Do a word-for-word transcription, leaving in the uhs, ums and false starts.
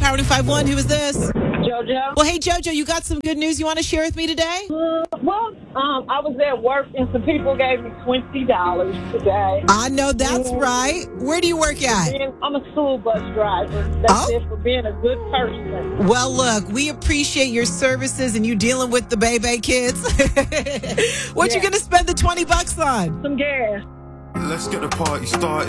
Power five one. Who is this? JoJo. Well, hey, JoJo, you got some good news you want to share with me today? Uh, well, um, I was at work and some people gave me twenty dollars today. I know that's and, right. Where do you work at? And I'm a school bus driver. That's Oh. it for being a good person. Well, look, we appreciate your services and you dealing with the baby kids. What Yeah. you going to spend the twenty bucks on? Some gas. Let's get the party started.